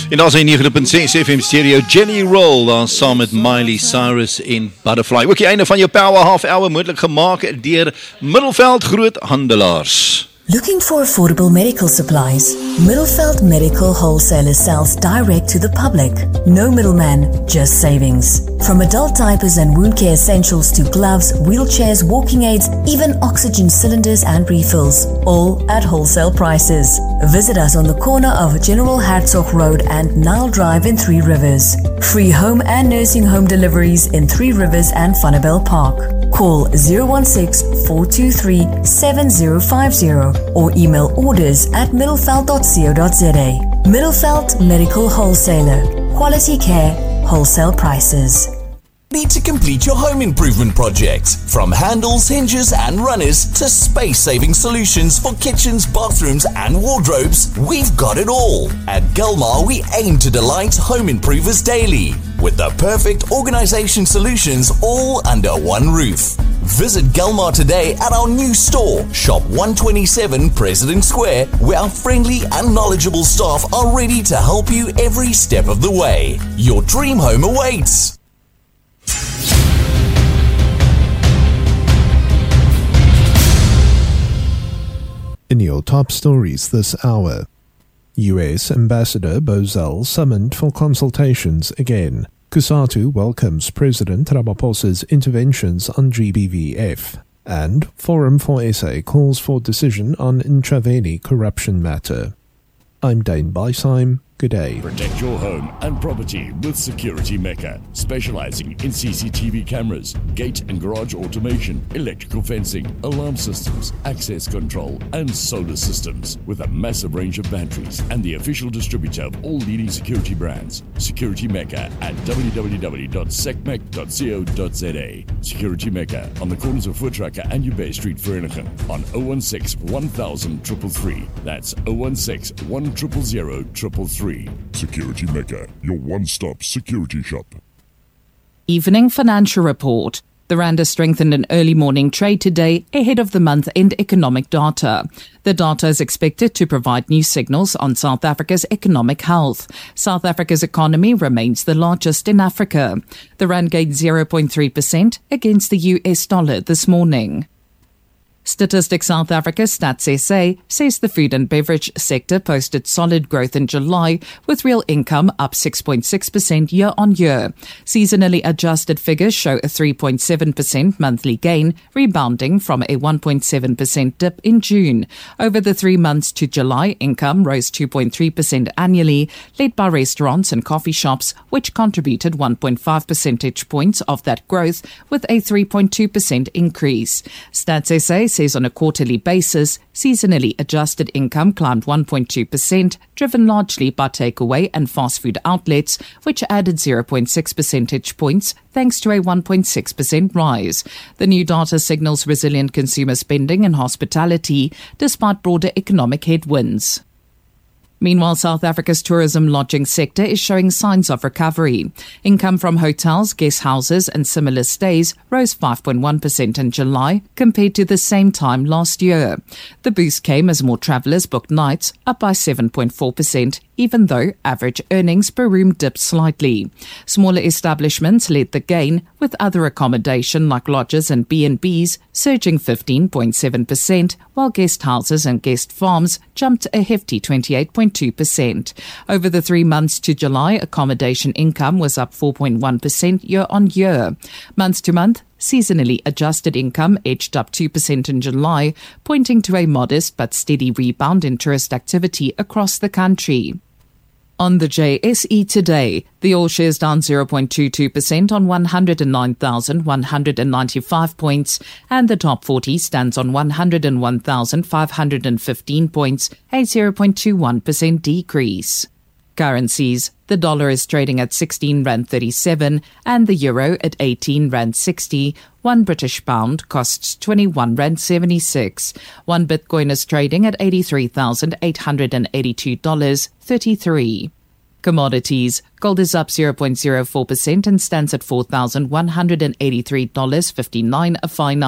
En daar is 9.6 FM stereo Jelly Roll, daar saam met Miley Cyrus en Butterfly. Ook die einde van jou Power Half Hour moontlik gemaak deur Middelveld Groothandelaars. Looking for affordable medical supplies? Middelveld Medical Wholesaler sells direct to the public. No middleman, just savings. From adult diapers and wound care essentials to gloves, wheelchairs, walking aids, even oxygen cylinders and refills. All at wholesale prices. Visit us on the corner of General Hertzog Road and Nile Drive in Three Rivers. Free home and nursing home deliveries in Three Rivers and Funnabell Park. Call 016-423-7050 or email orders at middelveld.co.za. Middelveld Medical Wholesaler. Quality care, wholesale prices. Need to complete your home improvement project? From handles, hinges and runners to space-saving solutions for kitchens, bathrooms and wardrobes, we've got it all. At Gilmar, we aim to delight home improvers daily with the perfect organization solutions all under one roof. Visit Gilmar today at our new store, Shop 127 President Square, where our friendly and knowledgeable staff are ready to help you every step of the way. Your dream home awaits. In your top stories this hour, US Ambassador Bozell summoned for consultations again. Kusatu welcomes President Ramaphosa's interventions on GBVF. And Forum for SA calls for decision on Intraveni corruption matter. I'm Dane Beisheim. Good day. Protect your home and property with Security Mecca, specializing in CCTV cameras, gate and garage automation, electrical fencing, alarm systems, access control, and solar systems, with a massive range of batteries and the official distributor of all leading security brands. Security Mecca at www.secmec.co.za. Security Mecca on the corners of Voortrekker and Ubey Street, Vereniging, on 016 1000 333. That's 016 1000 333. Security Mecca, your one-stop security shop. Evening Financial Report. The Rand has strengthened in early morning trade today ahead of the month-end economic data. The data is expected to provide new signals on South Africa's economic health. South Africa's economy remains the largest in Africa. The Rand gained 0.3% against the US dollar this morning. Statistics South Africa, Stats SA, says the food and beverage sector posted solid growth in July, with real income up 6.6% year-on-year. Seasonally adjusted figures show a 3.7% monthly gain, rebounding from a 1.7% dip in June. Over the 3 months to July, income rose 2.3% annually, led by restaurants and coffee shops, which contributed 1.5 percentage points of that growth, with a 3.2% increase. Stats SA says on a quarterly basis, seasonally adjusted income climbed 1.2%, driven largely by takeaway and fast food outlets, which added 0.6 percentage points thanks to a 1.6% rise. The new data signals resilient consumer spending in hospitality, despite broader economic headwinds. Meanwhile, South Africa's tourism lodging sector is showing signs of recovery. Income from hotels, guest houses and similar stays rose 5.1% in July compared to the same time last year. The boost came as more travellers booked nights, up by 7.4%, even though average earnings per room dipped slightly. Smaller establishments led the gain, with other accommodation like lodges and B&Bs surging 15.7%, while guest houses and guest farms jumped a hefty 28.2%. Over the 3 months to July, accommodation income was up 4.1% year-on-year. Month to month, seasonally adjusted income edged up 2% in July, pointing to a modest but steady rebound in tourist activity across the country. On the JSE today, the All Shares down 0.22% on 109,195 points, and the top 40 stands on 101,515 points, a 0.21% decrease. Currencies. The dollar is trading at 16 Rand 37 and the euro at 18 Rand 60. 1 British pound costs 21 Rand 76. 1 Bitcoin is trading at $83,882.33. Commodities. Gold is up 0.04% and stands at $4,183.59 a fine